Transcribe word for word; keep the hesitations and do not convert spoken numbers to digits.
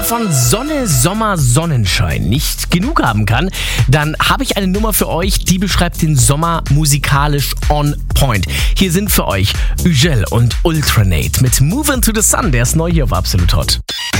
von Sonne, Sommer, Sonnenschein nicht genug haben kann, dann habe ich eine Nummer für euch, die beschreibt den Sommer musikalisch on point. Hier sind für euch Ugel und Ultranate mit Move Into the Sun, der ist neu hier auf Absolut Hot.